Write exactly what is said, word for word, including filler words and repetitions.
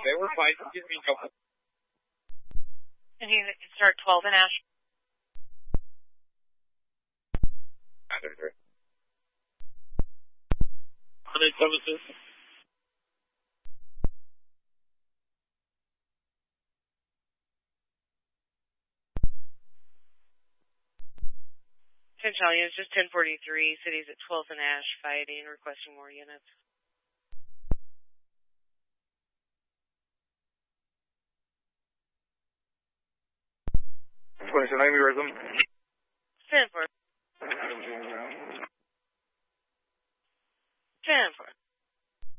They were fighting. Give me a couple. And you can start twelve in Ash. Hundred services. Centralia is just ten forty-three. Cities at twelfth and Ash fighting, requesting more units. twenty-seven, name you rhythm. ten four. ten four.